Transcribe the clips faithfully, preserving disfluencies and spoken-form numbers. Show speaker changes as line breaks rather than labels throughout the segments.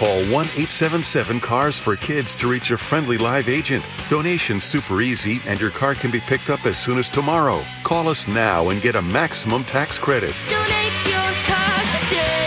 call one eight seven seven cars for kids to reach a friendly live agent. Donation's super easy, and your car can be picked up as soon as tomorrow. Call us now and get a maximum tax credit.
Donate your car today.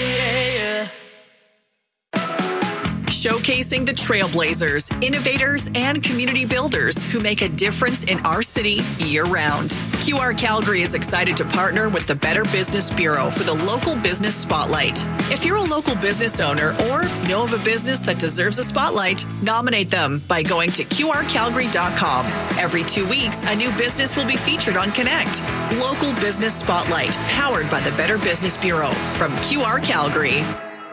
Showcasing the trailblazers, innovators, and community builders who make a difference in our city year-round. Q R Calgary is excited to partner with the Better Business Bureau for the Local Business Spotlight. If you're a local business owner or know of a business that deserves a spotlight, nominate them by going to Q R Calgary dot com. Every two weeks, a new business will be featured on Connect. Local Business Spotlight, powered by the Better Business Bureau from Q R Calgary.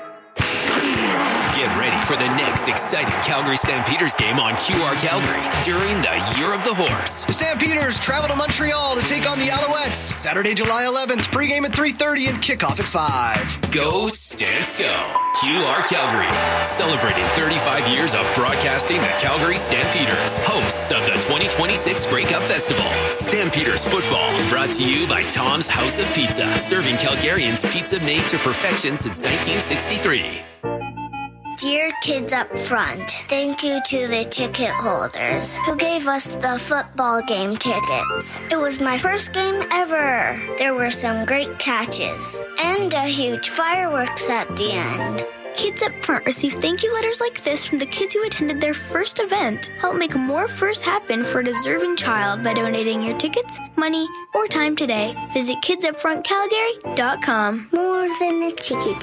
Get ready for the next exciting Calgary Stampeders game on Q R Calgary during the Year of the Horse.
The Stampeders travel to Montreal to take on the Alouettes Saturday, July eleventh. Pregame at three thirty and kickoff at five.
Go Stamps Go! Q R Calgary, celebrating thirty-five years of broadcasting the Calgary Stampeders, hosts of the twenty twenty-six Grey Cup Festival. Stampeders football, brought to you by Tom's House of Pizza, serving Calgarians pizza made to perfection since nineteen sixty-three.
Dear kids up front, thank you to the ticket holders who gave us the football game tickets. It was my first game ever. There were some great catches and a huge fireworks at the end.
Kids up front receive thank you letters like this from the kids who attended their first event. Help make more firsts happen for a deserving child by donating your tickets, money, or time today. Visit kids up front calgary dot com.
More than a ticket.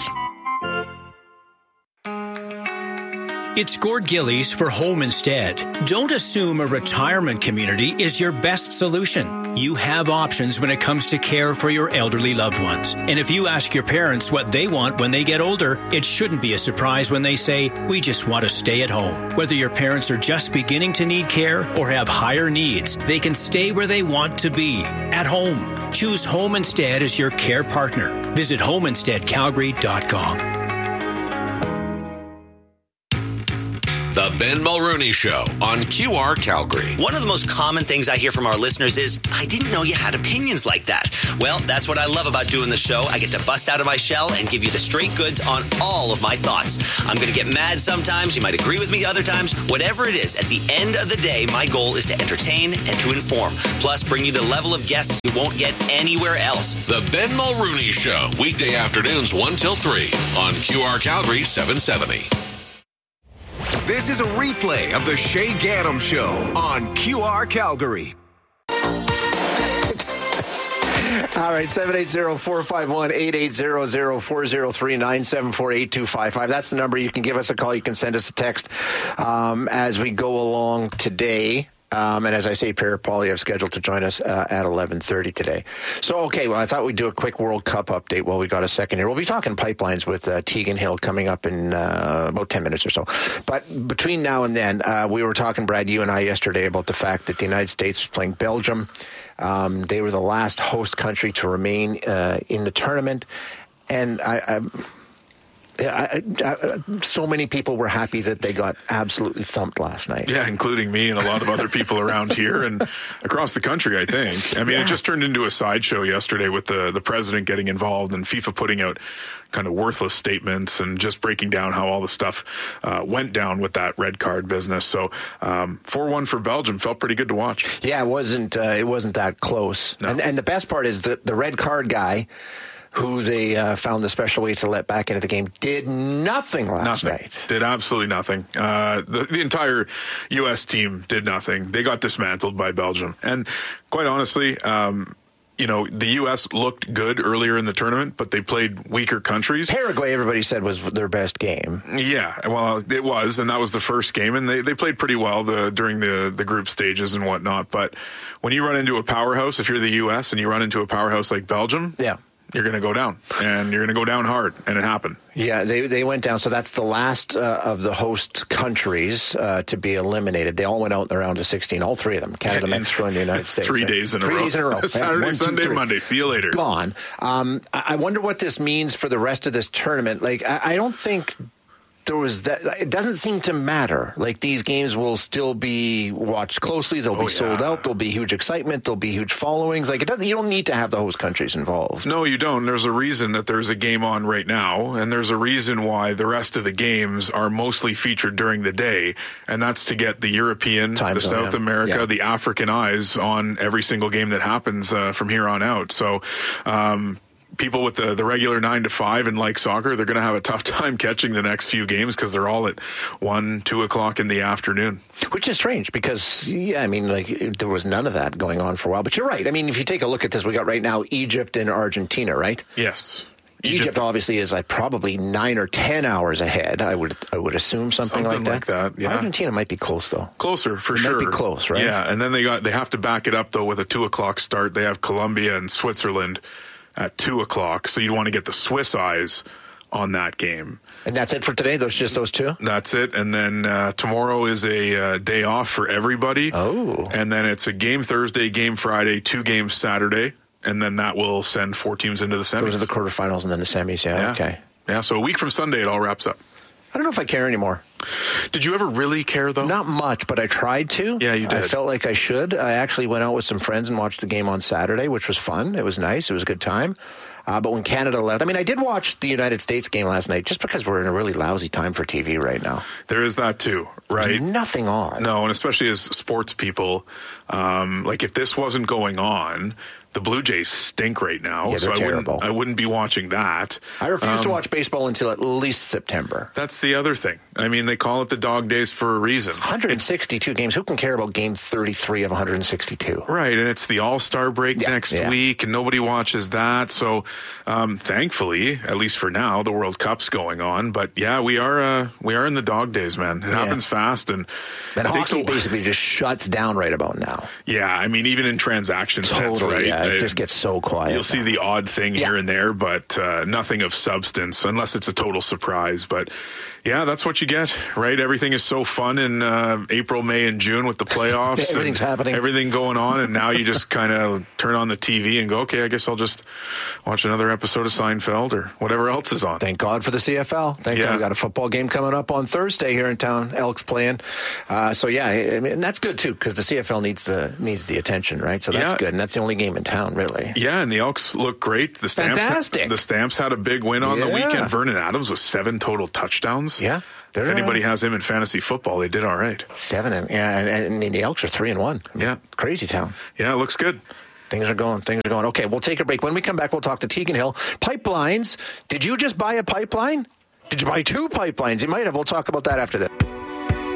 It's Gord Gillies for Home Instead. Don't assume a retirement community is your best solution. You have options when it comes to care for your elderly loved ones. And if you ask your parents what they want when they get older, it shouldn't be a surprise when they say, we just want to stay at home. Whether your parents are just beginning to need care or have higher needs, they can stay where they want to be, at home. Choose Home Instead as your care partner. Visit home instead calgary dot com.
The Ben Mulrooney Show on Q R Calgary.
One of the most common things I hear from our listeners is, I didn't know you had opinions like that. Well, that's what I love about doing the show. I get to bust out of my shell and give you the straight goods on all of my thoughts. I'm going to get mad sometimes. You might agree with me other times. Whatever it is, at the end of the day, my goal is to entertain and to inform. Plus, bring you the level of guests you won't get anywhere else.
The Ben Mulrooney Show, weekday afternoons one till three on Q R Calgary seven seventy.
This is a replay of the Shay Gaddam Show on Q R Calgary.
All right, seven eight zero, four five one, eight eight zero zero, four zero three, nine seven four, eight two five five. That's the number. You can give us a call. You can send us a text um, as we go along today. Um, and as I say, Pierre Poilievre scheduled to join us uh, at eleven thirty today. So, okay, well, I thought we'd do a quick World Cup update while we got a second here. We'll be talking pipelines with uh, Tegan Hill coming up in uh, about ten minutes or so. But between now and then, uh, we were talking, Brad, you and I yesterday, about the fact that the United States was playing Belgium. Um, they were the last host country to remain uh, in the tournament. And I... I I, I, so many people were happy that they got absolutely thumped last night.
Yeah, including me and a lot of other people around here and across the country, I think. I mean, yeah. It just turned into a sideshow yesterday with the, the president getting involved and FIFA putting out kind of worthless statements and just breaking down how all the stuff uh, went down with that red card business. So um, four one for Belgium felt pretty good to watch.
Yeah, it wasn't, uh, it wasn't that close. No. And, and the best part is that the red card guy, who they uh, found the special way to let back into the game, did nothing last
nothing.
night.
Did absolutely nothing. Uh, the, the entire U S team did nothing. They got dismantled by Belgium. And quite honestly, um, you know, the U S looked good earlier in the tournament, but they played weaker countries.
Paraguay, everybody said, was their best game.
Yeah, well, it was, and that was the first game, and they, they played pretty well the, during the, the group stages and whatnot. But when you run into a powerhouse, if you're the U S and you run into a powerhouse like Belgium,
yeah.
you're going to go down, and you're going to go down hard, and it happened.
Yeah, they they went down. So that's the last uh, of the host countries uh, to be eliminated. They all went out in the round of sixteen, all three of them, Canada,
in
Mexico, and the United States.
Three days in
three
a row.
Three days in a row.
Saturday,
One,
Sunday,
two,
Monday. See you later.
Gone. Um, I wonder what this means for the rest of this tournament. Like, I, I don't think there was that. It doesn't seem to matter. Like, these games will still be watched closely. They'll
Oh,
be
yeah.
sold out. There'll be huge excitement. There'll be huge followings. Like, it doesn't. You don't need to have the host countries involved.
No, you don't. There's a reason that there's a game on right now, and there's a reason why the rest of the games are mostly featured during the day, and that's to get the European,
Time
the
zone,
South
yeah.
America,
Yeah.
the African eyes on every single game that happens uh, from here on out. So, um, people with the, the regular nine to five and like soccer, they're going to have a tough time catching the next few games because they're all at one, two o'clock in the afternoon.
Which is strange because, yeah, I mean, like, there was none of that going on for a while. But you're right. I mean, if you take a look at this, we got right now Egypt and Argentina, right?
Yes.
Egypt, Egypt obviously is like probably nine or ten hours ahead. I would I would assume something,
Something
like that.
like that, yeah.
Argentina might be close though.
Closer for
it
sure.
Might be close, right?
Yeah, and then they got they have to back it up though with a two o'clock start. They have Colombia and Switzerland at two o'clock, so you'd want to get the Swiss eyes on that game.
And that's it for today? Those just those two?
That's it. And then uh, tomorrow is a uh, day off for everybody.
Oh.
And then it's a game Thursday, game Friday, two games Saturday. And then that will send four teams into the semis.
Those are the quarterfinals and then the semis, yeah,
yeah.
okay.
Yeah, so a week from Sunday it all wraps up.
I don't know if I care anymore.
Did you ever really care, though?
Not much, but I tried to.
Yeah, you did.
I felt like I should. I actually went out with some friends and watched the game on Saturday, which was fun. It was nice. It was a good time. Uh, but when Canada left, I mean, I did watch the United States game last night just because we're in a really lousy time for T V right now.
There is that too, right?
There's nothing on.
No, and especially as sports people, um, like if this wasn't going on, the Blue Jays stink right now.
Yeah,
so
they're
I
terrible.
wouldn't, I wouldn't be watching that.
I refuse
um,
to watch baseball until at least September.
That's the other thing. I mean, they call it the dog days for a reason.
one hundred sixty-two it's, games. Who can care about game thirty-three of one hundred sixty-two?
Right, and it's the All-Star break
yeah,
next
yeah.
week, and nobody watches that. So, um, thankfully, at least for now, the World Cup's going on. But yeah, we are uh, we are in the dog days, man. It yeah. happens fast, and
and hockey
a,
basically just shuts down right about now.
Yeah, I mean, even in transaction
totally,
sets, right?
Yeah, it,
it
just gets so quiet.
You'll see the odd thing
yeah.
here and there, but uh, nothing of substance, unless it's a total surprise. But yeah, that's what you get, right? Everything is so fun in uh, April, May, and June with the playoffs.
Everything's happening.
Everything going on, and now you just kind of turn on the T V and go, okay, I guess I'll just watch another episode of Seinfeld or whatever else is on.
Thank God for the C F L. Thank
yeah.
God we got a football game coming up on Thursday here in town. Elks playing. Uh, so, yeah, I mean, that's good, too, because the C F L needs the needs the attention, right? So that's
yeah.
good, and that's the only game in town, really.
Yeah, and the Elks look great. The Stamps,
Fantastic.
The Stamps had a big win on
yeah.
the weekend. Vernon Adams with seven total touchdowns.
Yeah.
If anybody has him in fantasy football, they did all right.
Seven, and yeah, and, and the Elks are three and one.
Yeah,
crazy town.
Yeah, it looks good.
Things are going. Things are going. Okay, we'll take a break. When we come back, we'll talk to Tegan Hill. Pipelines. Did you just buy a pipeline? Did you buy two pipelines? You might have. We'll talk about that after this.